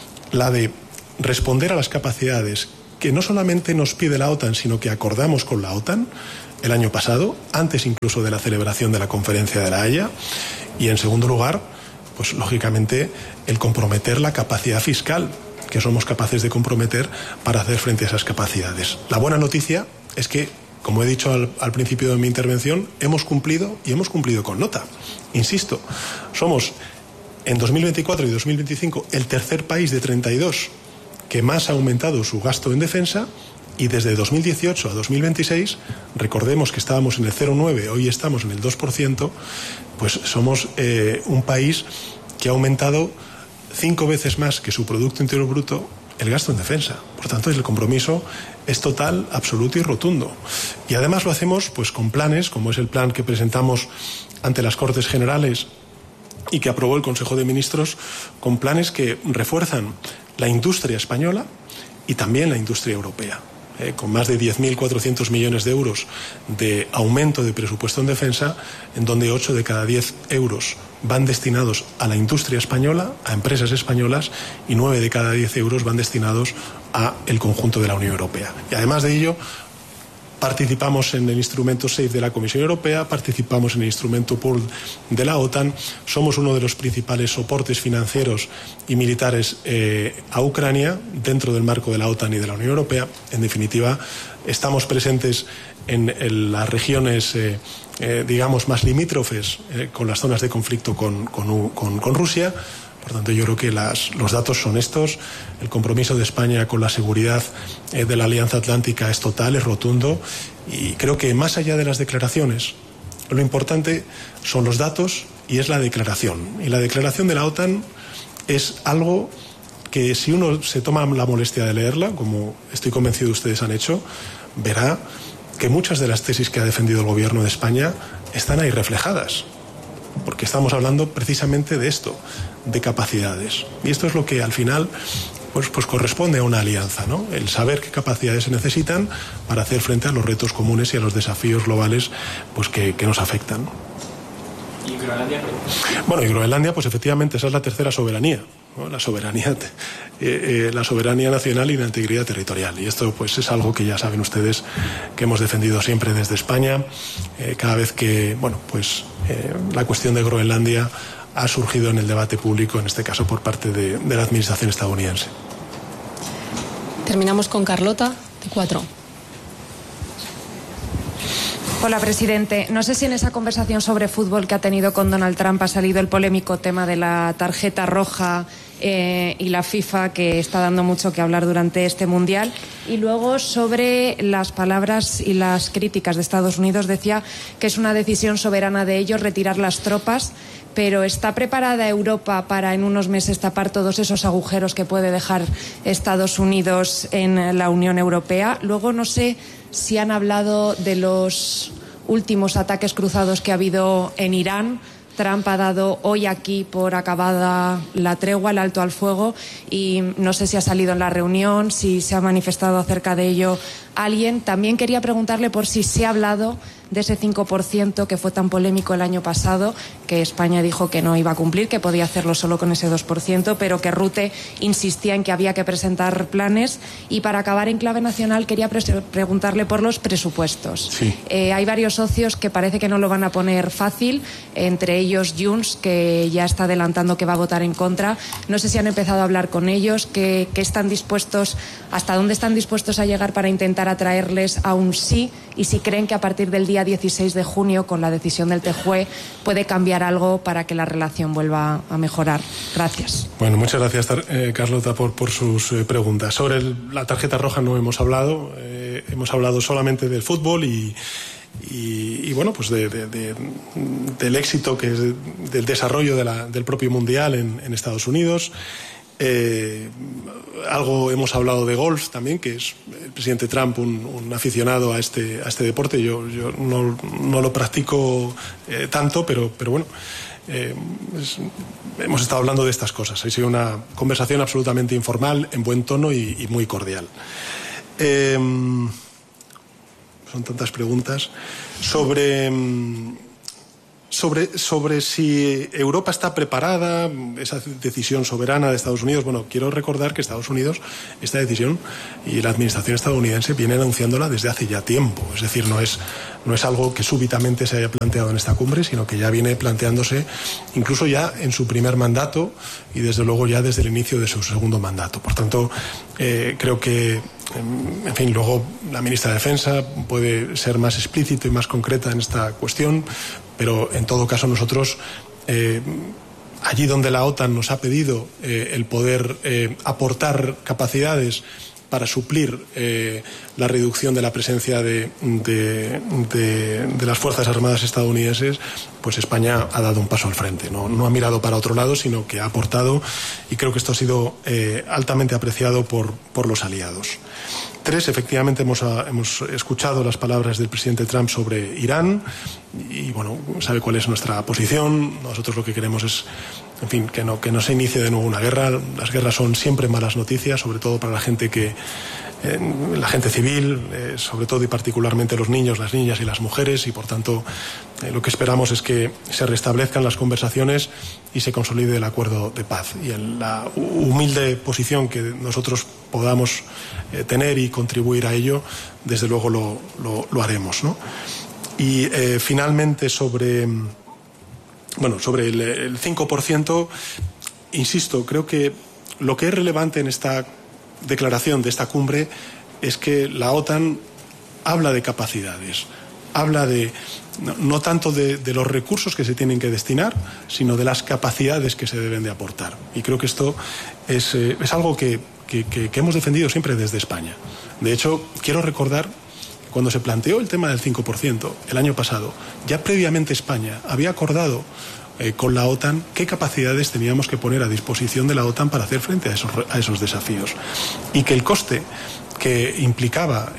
la de responder a las capacidades que no solamente nos pide la OTAN, sino que acordamos con la OTAN el año pasado, antes incluso de la celebración de la Conferencia de La Haya. Y, en segundo lugar, pues lógicamente, el comprometer la capacidad fiscal que somos capaces de comprometer para hacer frente a esas capacidades. La buena noticia es que, como he dicho al principio de mi intervención, hemos cumplido y hemos cumplido con nota. Insisto, somos en 2024 y 2025 el tercer país de 32 que más ha aumentado su gasto en defensa, y desde 2018 a 2026, recordemos que estábamos en el 0,9, hoy estamos en el 2%, pues somos un país que ha aumentado 5 veces más que su Producto Interior Bruto el gasto en defensa. Por tanto, el compromiso es total, absoluto y rotundo. Y además lo hacemos pues con planes, como es el plan que presentamos ante las Cortes Generales y que aprobó el Consejo de Ministros, con planes que refuerzan la industria española y también la industria europea. Con más de 10.400 millones de euros de aumento de presupuesto en defensa, en donde 8 de cada 10 euros van destinados a la industria española, a empresas españolas, y 9 de cada 10 euros van destinados a el conjunto de la Unión Europea. Y además de ello, participamos en el instrumento SAFE de la Comisión Europea, participamos en el instrumento POOL de la OTAN, somos uno de los principales soportes financieros y militares a Ucrania dentro del marco de la OTAN y de la Unión Europea. En definitiva, estamos presentes en las regiones digamos más limítrofes con las zonas de conflicto con Rusia. Por tanto, yo creo que los datos son estos. El compromiso de España con la seguridad de la Alianza Atlántica es total, es rotundo, y creo que más allá de las declaraciones, lo importante son los datos y es la declaración. Y la declaración de la OTAN es algo que, si uno se toma la molestia de leerla, como estoy convencido ustedes han hecho, verá que muchas de las tesis que ha defendido el Gobierno de España están ahí reflejadas. Porque estamos hablando precisamente de esto, de capacidades. Y esto es lo que al final pues corresponde a una alianza, ¿no? El saber qué capacidades se necesitan para hacer frente a los retos comunes y a los desafíos globales pues que nos afectan. ¿Y Groenlandia? Bueno, y Groenlandia, pues efectivamente esa es la tercera soberanía, ¿no? La soberanía nacional y la integridad territorial. Y esto pues es algo que ya saben ustedes que hemos defendido siempre desde España. Cada vez que, la cuestión de Groenlandia ha surgido en el debate público, en este caso por parte de la administración estadounidense. Terminamos con Carlota, de 4. Hola, presidente. No sé si en esa conversación sobre fútbol que ha tenido con Donald Trump ha salido el polémico tema de la tarjeta roja y la FIFA, que está dando mucho que hablar durante este Mundial. Y luego, sobre las palabras y las críticas de Estados Unidos, decía que es una decisión soberana de ellos retirar las tropas, pero ¿está preparada Europa para en unos meses tapar todos esos agujeros que puede dejar Estados Unidos en la Unión Europea? Luego, no sé si han hablado de los últimos ataques cruzados que ha habido en Irán. Trump ha dado hoy aquí por acabada la tregua, el alto al fuego, y no sé si ha salido en la reunión, si se ha manifestado acerca de ello alguien. También quería preguntarle por si se ha hablado de ese 5% que fue tan polémico el año pasado, que España dijo que no iba a cumplir, que podía hacerlo solo con ese 2%, pero que Rutte insistía en que había que presentar planes. Y para acabar en clave nacional, quería preguntarle por los presupuestos. Sí. Hay varios socios que parece que no lo van a poner fácil, entre ellos Junts, que ya está adelantando que va a votar en contra. No sé si han empezado a hablar con ellos, que están dispuestos, hasta dónde están dispuestos a llegar para intentar atraerles a un sí, y si creen que a partir del día 16 de junio, con la decisión del TJUE, puede cambiar algo para que la relación vuelva a mejorar. Gracias. Bueno, muchas gracias, Carlota, por sus preguntas. Sobre la tarjeta roja no hemos hablado, hemos hablado solamente del fútbol y bueno, pues del éxito que es del desarrollo del propio Mundial en Estados Unidos. Algo hemos hablado de golf también, que es el presidente Trump un aficionado a este deporte. Yo no lo practico tanto, pero bueno, hemos estado hablando de estas cosas. Ha sido una conversación absolutamente informal, en buen tono y muy cordial. Son tantas preguntas sobre si Europa está preparada, esa decisión soberana de Estados Unidos. Bueno, quiero recordar que Estados Unidos, esta decisión y la administración estadounidense viene anunciándola desde hace ya tiempo. Es decir, no es algo que súbitamente se haya planteado en esta cumbre, sino que ya viene planteándose incluso ya en su primer mandato y desde luego ya desde el inicio de su segundo mandato. Por tanto, creo que, en fin, luego la ministra de Defensa puede ser más explícita y más concreta en esta cuestión, pero en todo caso nosotros, allí donde la OTAN nos ha pedido el poder aportar capacidades para suplir la reducción de la presencia de las Fuerzas Armadas estadounidenses, pues España ha dado un paso al frente. No ha mirado para otro lado, sino que ha aportado, y creo que esto ha sido altamente apreciado por los aliados. 3, efectivamente hemos escuchado las palabras del presidente Trump sobre Irán y bueno, sabe cuál es nuestra posición. Nosotros lo que queremos es, en fin, que no se inicie de nuevo una guerra. Las guerras son siempre malas noticias, sobre todo para la gente civil, sobre todo y particularmente los niños, las niñas y las mujeres, y por tanto lo que esperamos es que se restablezcan las conversaciones y se consolide el acuerdo de paz. Y en la humilde posición que nosotros podamos tener y contribuir a ello, desde luego lo haremos, ¿no? Y finalmente sobre el 5%, insisto, creo que lo que es relevante en esta declaración de esta cumbre es que la OTAN habla de capacidades, habla no tanto de los recursos que se tienen que destinar, sino de las capacidades que se deben de aportar. Y creo que esto es algo que hemos defendido siempre desde España. De hecho, quiero recordar que cuando se planteó el tema del 5% el año pasado, ya previamente España había acordado con la OTAN qué capacidades teníamos que poner a disposición de la OTAN para hacer frente a esos desafíos, y que el coste que implicaba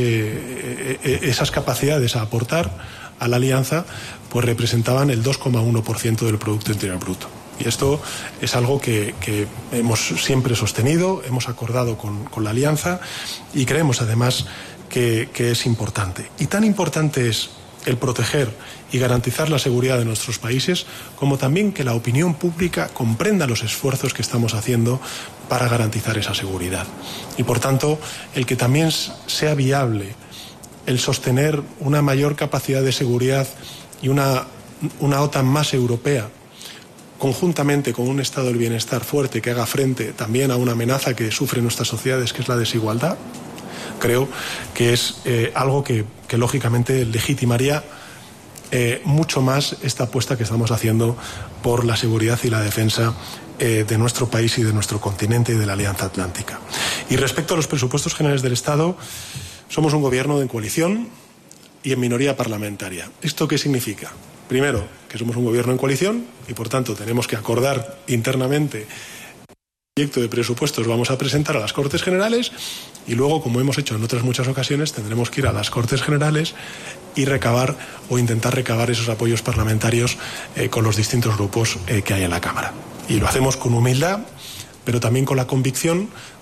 esas capacidades a aportar a la alianza pues representaban el 2,1% del Producto Interior Bruto. Y esto es algo que hemos siempre sostenido, hemos acordado con la alianza, y creemos además que es importante. Y tan importante es el proteger y garantizar la seguridad de nuestros países, como también que la opinión pública comprenda los esfuerzos que estamos haciendo para garantizar esa seguridad. Y por tanto, el que también sea viable el sostener una mayor capacidad de seguridad y una OTAN más europea, conjuntamente con un estado del bienestar fuerte que haga frente también a una amenaza que sufren nuestras sociedades, que es la desigualdad, creo que es algo que lógicamente legitimaría mucho más esta apuesta que estamos haciendo por la seguridad y la defensa de nuestro país y de nuestro continente y de la Alianza Atlántica. Y respecto a los presupuestos generales del Estado, somos un gobierno en coalición y en minoría parlamentaria. ¿Esto qué significa? Primero, que somos un gobierno en coalición y por tanto tenemos que acordar internamente el proyecto de presupuestos vamos a presentar a las Cortes Generales, y luego, como hemos hecho en otras muchas ocasiones, tendremos que ir a las Cortes Generales y recabar o intentar recabar esos apoyos parlamentarios con los distintos grupos que hay en la Cámara. Y lo hacemos con humildad, pero también con la convicción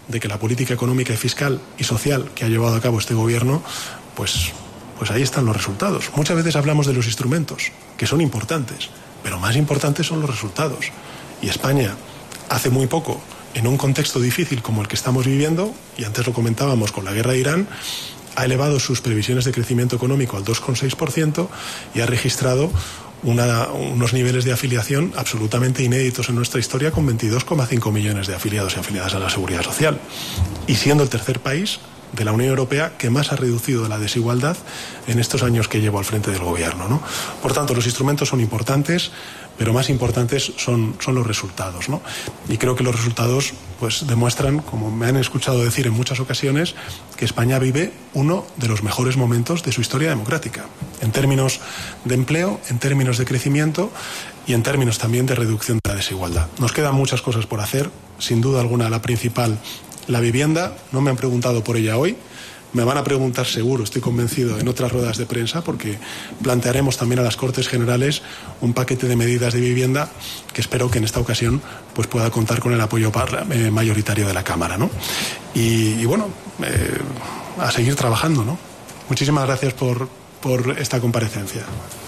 de que la política económica y fiscal y social que ha llevado a cabo este gobierno, pues ahí están los resultados. Muchas veces hablamos de los instrumentos, que son importantes, pero más importantes son los resultados. Y España, hace muy poco, en un contexto difícil como el que estamos viviendo, y antes lo comentábamos con la guerra de Irán, ha elevado sus previsiones de crecimiento económico al 2,6% y ha registrado unos niveles de afiliación absolutamente inéditos en nuestra historia, con 22,5 millones de afiliados y afiliadas a la Seguridad Social. Y siendo el tercer país de la Unión Europea que más ha reducido la desigualdad en estos años que llevo al frente del gobierno, ¿no? Por tanto, los instrumentos son importantes, pero más importantes son los resultados, ¿no? Y creo que los resultados pues demuestran, como me han escuchado decir en muchas ocasiones, que España vive uno de los mejores momentos de su historia democrática, en términos de empleo, en términos de crecimiento y en términos también de reducción de la desigualdad. Nos quedan muchas cosas por hacer, sin duda alguna la principal, la vivienda. No me han preguntado por ella hoy, me van a preguntar seguro, estoy convencido, en otras ruedas de prensa, porque plantearemos también a las Cortes Generales un paquete de medidas de vivienda que espero que en esta ocasión pues pueda contar con el apoyo mayoritario de la Cámara, ¿no? Y bueno, a seguir trabajando, ¿no? Muchísimas gracias por esta comparecencia.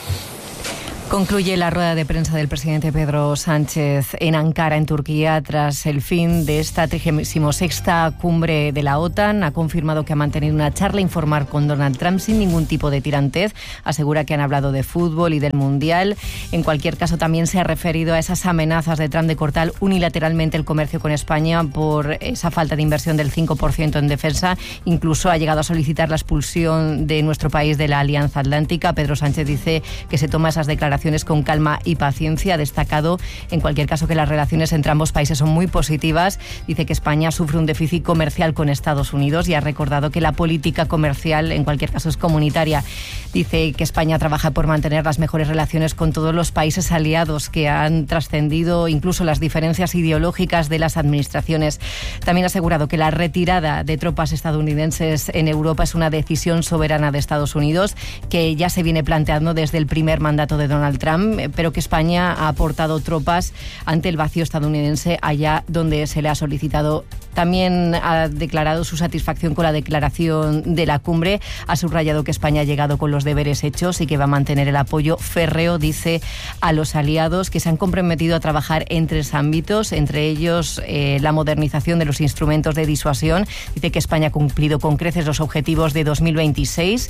Concluye la rueda de prensa del presidente Pedro Sánchez en Ankara, en Turquía, tras el fin de esta 36ª cumbre de la OTAN. Ha confirmado que ha mantenido una charla informal con Donald Trump sin ningún tipo de tirantez. Asegura que han hablado de fútbol y del Mundial. En cualquier caso, también se ha referido a esas amenazas de Trump de cortar unilateralmente el comercio con España por esa falta de inversión del 5% en defensa. Incluso ha llegado a solicitar la expulsión de nuestro país de la Alianza Atlántica. Pedro Sánchez dice que se toma esas declaraciones con calma y paciencia. Ha destacado, en cualquier caso, que las relaciones entre ambos países son muy positivas. Dice que España sufre un déficit comercial con Estados Unidos y ha recordado que la política comercial, en cualquier caso, es comunitaria. Dice que España trabaja por mantener las mejores relaciones con todos los países aliados, que han trascendido incluso las diferencias ideológicas de las administraciones. También ha asegurado que la retirada de tropas estadounidenses en Europa es una decisión soberana de Estados Unidos, que ya se viene planteando desde el primer mandato de Donald Trump, pero que España ha aportado tropas ante el vacío estadounidense allá donde se le ha solicitado. También ha declarado su satisfacción con la declaración de la cumbre. Ha subrayado que España ha llegado con los deberes hechos y que va a mantener el apoyo férreo, dice, a los aliados, que se han comprometido a trabajar en 3 ámbitos, entre ellos la modernización de los instrumentos de disuasión. Dice que España ha cumplido con creces los objetivos de 2026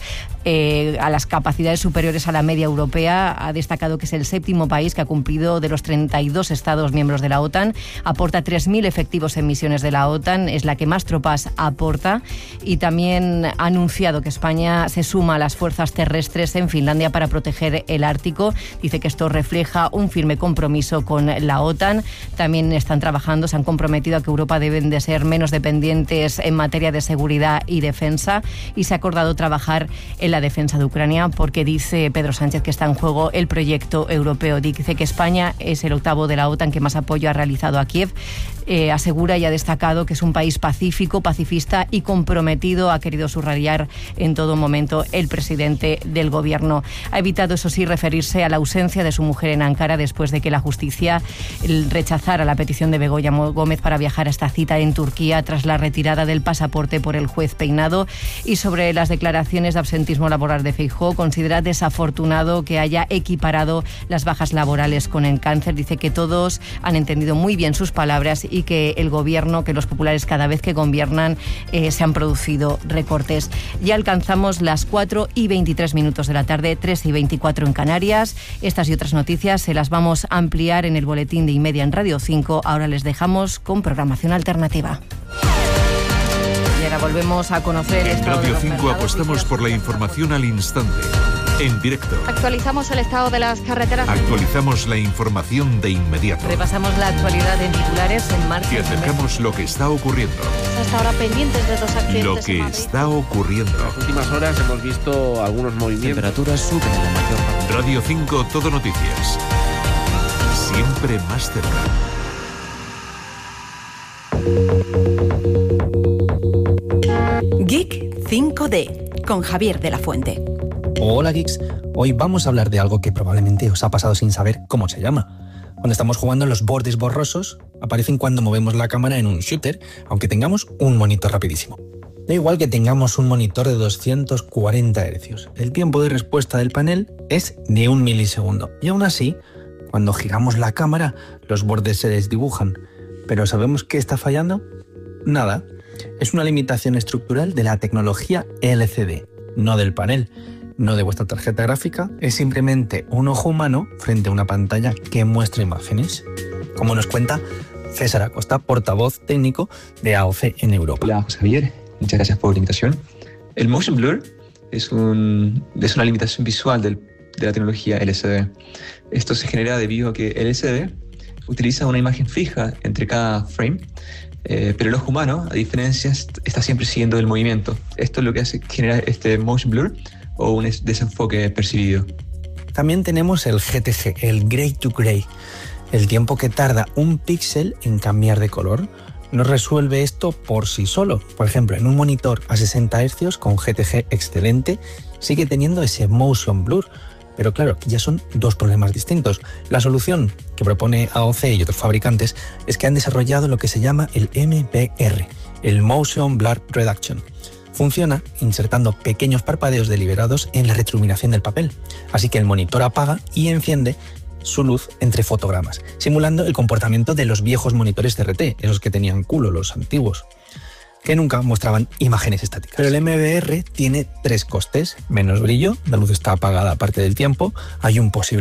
a las capacidades superiores a la media europea. Ha destacado que es el 7º país que ha cumplido de los 32 Estados miembros de la OTAN. Aporta 3.000 efectivos en misiones de la OTAN, es la que más tropas aporta, y también ha anunciado que España se suma a las fuerzas terrestres en Finlandia para proteger el Ártico. Dice que esto refleja un firme compromiso con la OTAN. También están trabajando, se han comprometido a que Europa deben de ser menos dependientes en materia de seguridad y defensa, y se ha acordado trabajar en la defensa de Ucrania, porque dice Pedro Sánchez que está en juego el proyecto europeo. Dice que España es el 8º de la OTAN que más apoyo ha realizado a Kiev. Asegura y ha destacado que es un país pacífico, pacifista y comprometido. Ha querido subrayar en todo momento el presidente del gobierno. Ha evitado, eso sí, referirse a la ausencia de su mujer en Ankara después de que la justicia rechazara la petición de Begoña Gómez para viajar a esta cita en Turquía tras la retirada del pasaporte por el juez Peinado. Y sobre las declaraciones de absentismo laboral de Feijóo, considera desafortunado que haya equiparado las bajas laborales con el cáncer. Dice que todos han entendido muy bien sus palabras y que el gobierno, que los populares cada vez que gobiernan se han producido recortes. Ya alcanzamos las 4:23 de la tarde, 3:24 en Canarias. Estas y otras noticias se las vamos a ampliar en el boletín de Y-Media en Radio 5. Ahora les dejamos con programación alternativa. Y ahora volvemos a conocer... En Radio 5 apostamos por la información al instante, en directo. Actualizamos el estado de las carreteras. Actualizamos la información de inmediato. Repasamos la actualidad en titulares, en marcha. Y acercamos lo que está ocurriendo. Hasta ahora pendientes de 2 accidentes. Lo que está ocurriendo. En las últimas horas hemos visto algunos movimientos. Temperaturas suben en la mayor parte. Radio 5, Todo Noticias. Siempre más cerca. Geek 5D, con Javier de la Fuente. Hola geeks, hoy vamos a hablar de algo que probablemente os ha pasado sin saber cómo se llama. Cuando estamos jugando, los bordes borrosos aparecen cuando movemos la cámara en un shooter, aunque tengamos un monitor rapidísimo. Da igual que tengamos un monitor de 240 Hz. El tiempo de respuesta del panel es de 1 milisegundo. Y aún así, cuando giramos la cámara, los bordes se desdibujan. ¿Pero sabemos qué está fallando? Nada. Es una limitación estructural de la tecnología LCD, no del panel, no de vuestra tarjeta gráfica. Es simplemente un ojo humano frente a una pantalla que muestra imágenes. Como nos cuenta César Acosta, portavoz técnico de AOC en Europa. Hola, José Javier. Muchas gracias por la invitación. El motion blur es una limitación visual de la tecnología LCD. Esto se genera debido a que el LCD utiliza una imagen fija entre cada frame, pero el ojo humano, a diferencia, está siempre siguiendo el movimiento. Esto es lo que hace generar este motion blur o un desenfoque percibido. También tenemos el GTG, el Gray to Gray, el tiempo que tarda un píxel en cambiar de color. No resuelve esto por sí solo. Por ejemplo, en un monitor a 60 Hz con GTG excelente, sigue teniendo ese motion blur. Pero claro, aquí ya son dos problemas distintos. La solución que propone AOC y otros fabricantes es que han desarrollado lo que se llama el MBR, el Motion Blur Reduction. Funciona insertando pequeños parpadeos deliberados en la retroiluminación del papel. Así que el monitor apaga y enciende su luz entre fotogramas, simulando el comportamiento de los viejos monitores CRT, esos que tenían culo, los antiguos, que nunca mostraban imágenes estáticas. Pero el MBR tiene 3 costes: menos brillo, la luz está apagada parte del tiempo, hay un posible